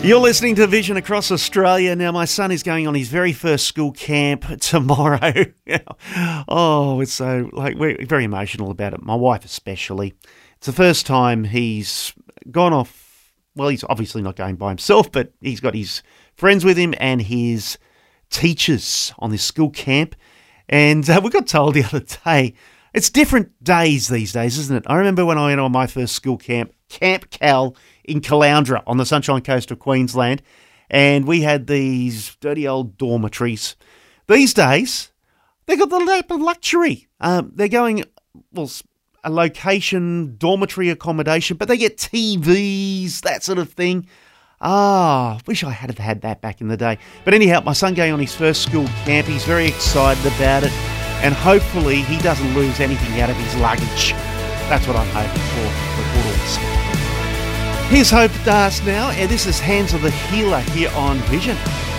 You're listening to Vision Across Australia. Now, my son is going on his very first school camp tomorrow. It's so, we're very emotional about it. My wife especially. It's the first time he's gone off. Well, he's obviously not going by himself, but he's got his friends with him and his teachers on this school camp. And we got told the other day, it's different days these days, isn't it? I remember when I went on my first school camp, Camp Cal in Caloundra on the Sunshine Coast of Queensland, and we had these dirty old dormitories. These days, they got the luxury. They're going, a location, dormitory accommodation, but they get TVs, that sort of thing. Wish I had had that back in the day. But anyhow, my son going on his first school camp, he's very excited about it, and hopefully he doesn't lose anything out of his luggage. That's what I'm hoping for Bulldogs. Here's Hope Das now, and this is Hands of the Healer here on Vision.